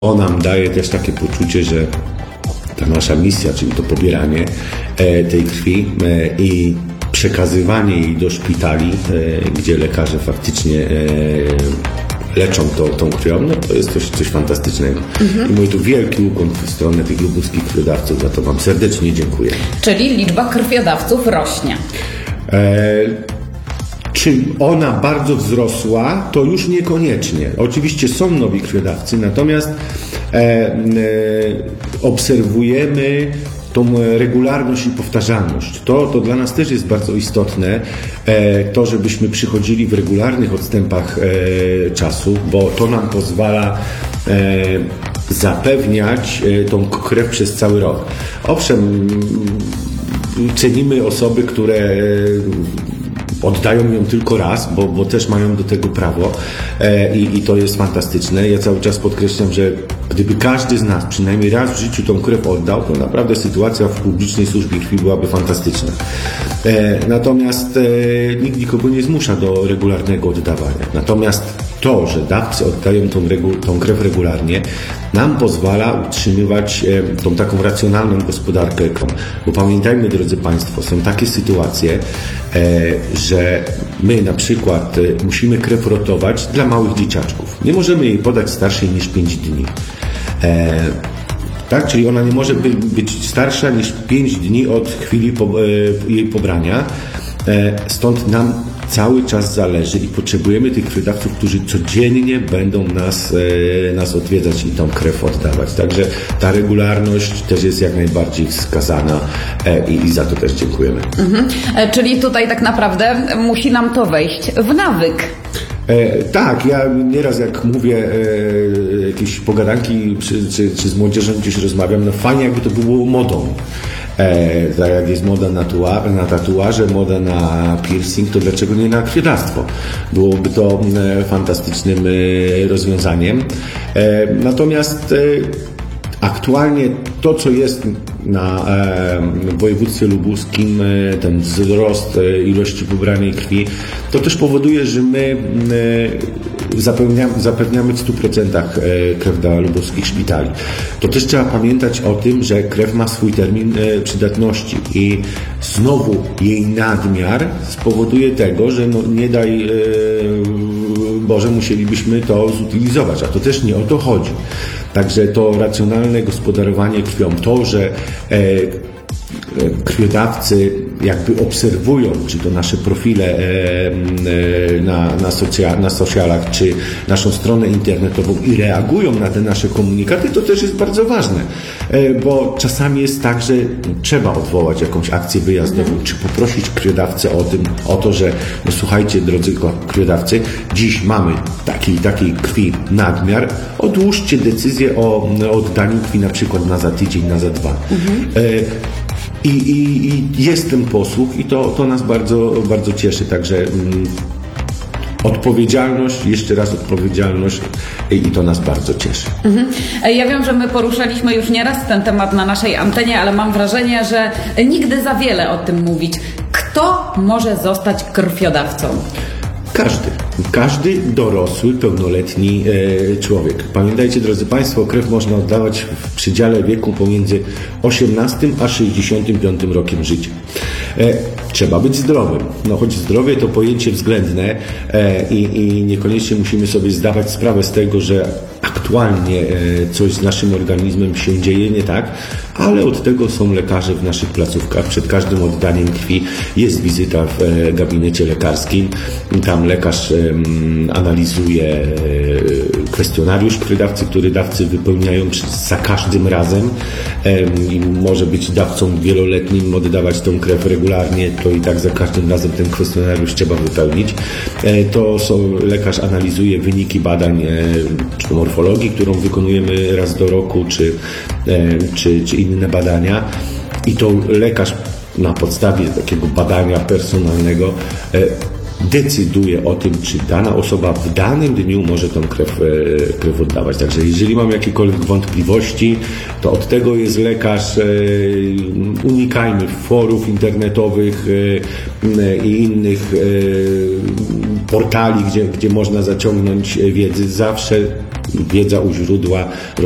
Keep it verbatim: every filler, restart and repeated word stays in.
To nam daje też takie poczucie, że ta nasza misja, czyli to pobieranie e, tej krwi e, i przekazywanie jej do szpitali, e, gdzie lekarze faktycznie e, leczą to, tą krwią, no to jest coś, coś fantastycznego. Mhm. I mówię tu wielki ukłon w stronę tych lubuskich krwiodawców, za to Wam serdecznie dziękuję. Czyli liczba krwiodawców rośnie. E, Czy ona bardzo wzrosła, to już niekoniecznie. Oczywiście są nowi krwiodawcy, natomiast e, e, obserwujemy tą regularność i powtarzalność. To, to dla nas też jest bardzo istotne, e, to żebyśmy przychodzili w regularnych odstępach e, czasu, bo to nam pozwala e, zapewniać e, tą krew przez cały rok. Owszem, cenimy osoby, które oddają ją tylko raz, bo, bo też mają do tego prawo e, i, i to jest fantastyczne. Ja cały czas podkreślam, że gdyby każdy z nas przynajmniej raz w życiu tą krew oddał, to naprawdę sytuacja w publicznej służbie krwi byłaby fantastyczna. E, natomiast e, nikt nikogo nie zmusza do regularnego oddawania. Natomiast to, że dawcy oddają tą, regu, tą krew regularnie, nam pozwala utrzymywać e, tą taką racjonalną gospodarkę, bo pamiętajmy, drodzy Państwo, są takie sytuacje, e, że my na przykład e, musimy krew rotować dla małych dzieciaczków. Nie możemy jej podać starszej niż pięć dni. E, tak, czyli ona nie może by, być starsza niż pięć dni od chwili po, e, jej pobrania. E, stąd nam cały czas zależy i potrzebujemy tych krwiodawców, którzy codziennie będą nas, e, nas odwiedzać i tą krew oddawać. Także ta regularność też jest jak najbardziej wskazana e, i, i za to też dziękujemy. Mhm. E, czyli tutaj tak naprawdę musi nam to wejść w nawyk. E, tak, ja nieraz jak mówię e, jakieś pogadanki czy, czy, czy z młodzieżą gdzieś rozmawiam, no fajnie jakby to było modą. E, tak jak jest moda na, tua, na tatuaże, moda na piercing, to dlaczego nie na krwiodawstwo? Byłoby to e, fantastycznym e, rozwiązaniem. E, natomiast e, aktualnie to, co jest na e, województwie lubuskim, e, ten wzrost e, ilości pobranej krwi, to też powoduje, że my e, zapewniamy, zapewniamy w stu procentach e, krew dla lubuskich szpitali. To też trzeba pamiętać o tym, że krew ma swój termin e, przydatności i znowu jej nadmiar spowoduje tego, że no, nie daj e, Boże, musielibyśmy to zutylizować, a to też nie o to chodzi. Także to racjonalne gospodarowanie krwią, to, że e, krwiodawcy jakby obserwują, czy to nasze profile e, e, na, na, socja, na socialach, czy naszą stronę internetową i reagują na te nasze komunikaty, to też jest bardzo ważne, e, bo czasami jest tak, że trzeba odwołać jakąś akcję wyjazdową, mhm. czy poprosić krwiodawcę o tym, o to, że no słuchajcie, drodzy krwiodawcy, dziś mamy takiej takiej krwi nadmiar, odłóżcie decyzję o oddaniu krwi na przykład na za tydzień, na za dwa. Mhm. E, I, i, I jest ten posłuch i to, to nas bardzo, bardzo cieszy. Także mm, odpowiedzialność, jeszcze raz odpowiedzialność i, i to nas bardzo cieszy. Mhm. Ja wiem, że my poruszaliśmy już nieraz ten temat na naszej antenie, ale mam wrażenie, że nigdy za wiele o tym mówić. Kto może zostać krwiodawcą? Każdy. Każdy dorosły, pełnoletni e, człowiek. Pamiętajcie, drodzy Państwo, krew można oddawać w przedziale wieku pomiędzy osiemnastym a sześćdziesiątym piątym rokiem życia. E, trzeba być zdrowym. No choć zdrowie to pojęcie względne e, i, i niekoniecznie musimy sobie zdawać sprawę z tego, że aktualnie e, coś z naszym organizmem się dzieje nie tak, ale od tego są lekarze w naszych placówkach. Przed każdym oddaniem krwi jest wizyta w e, gabinecie lekarskim. Tam lekarz e, analizuje e, kwestionariusz krwiodawcy, który dawcy wypełniają przy, za każdym razem e, i może być dawcą wieloletnim, oddawać tą krew regularnie, to i tak za każdym razem ten kwestionariusz trzeba wypełnić. E, to są, lekarz analizuje wyniki badań, e, czy morfologii, którą wykonujemy raz do roku, czy, e, czy, czy inne badania i to lekarz na podstawie takiego badania personalnego e, decyduje o tym, czy dana osoba w danym dniu może tą krew, krew oddawać. Także jeżeli mam jakiekolwiek wątpliwości, to od tego jest lekarz. Unikajmy forów internetowych i innych portali, gdzie, gdzie można zaciągnąć wiedzy. Zawsze wiedza u źródła.